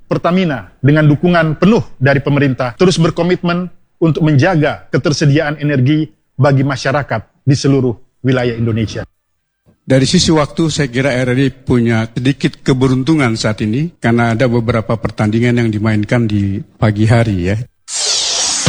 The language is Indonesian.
Pertamina dengan dukungan penuh dari pemerintah terus berkomitmen untuk menjaga ketersediaan energi bagi masyarakat di seluruh wilayah Indonesia. Dari sisi waktu, saya kira RRI punya sedikit keberuntungan saat ini karena ada beberapa pertandingan yang dimainkan di pagi hari ya.